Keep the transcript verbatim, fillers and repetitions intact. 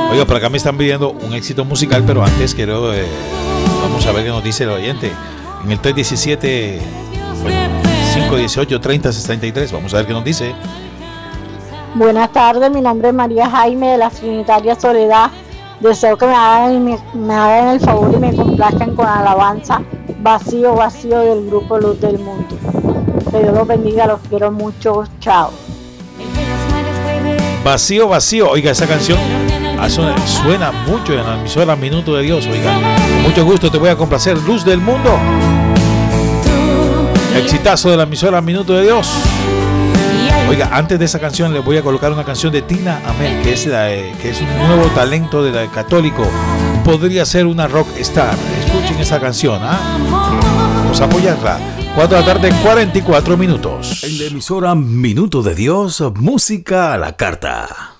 Oiga, por acá me están pidiendo un éxito musical, pero antes quiero, eh, vamos a ver qué nos dice el oyente. En el tres diecisiete, cinco dieciocho, treinta sesenta y tres, vamos a ver qué nos dice. Buenas tardes, mi nombre es María Jaime de la Trinitaria Soledad. Deseo que me hagan, me, me hagan el favor y me complazcan con alabanza Vacío, Vacío del grupo Luz del Mundo. Que Dios los bendiga, los quiero mucho, chao. Vacío, Vacío, oiga, esa canción suena mucho en la emisora Minuto de Dios, oiga. Con mucho gusto te voy a complacer, Luz del Mundo. Exitazo de la emisora Minuto de Dios. Oiga, antes de esa canción les voy a colocar una canción de Tina Amel, que es, la, que es un nuevo talento de la católico. Podría ser una rock star. Escuchen esa canción, ¿ah? Vamos a apoyarla. cuatro de la tarde, cuarenta y cuatro minutos. En la emisora Minuto de Dios, música a la carta.